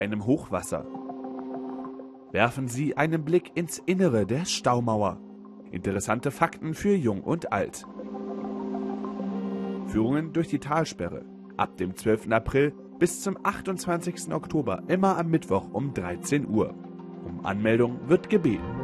einem Hochwasser. Werfen Sie einen Blick ins Innere der Staumauer. Interessante Fakten für Jung und Alt. Führungen durch die Talsperre. Ab dem 12. April bis zum 28. Oktober immer am Mittwoch um 13 Uhr. Um Anmeldung wird gebeten.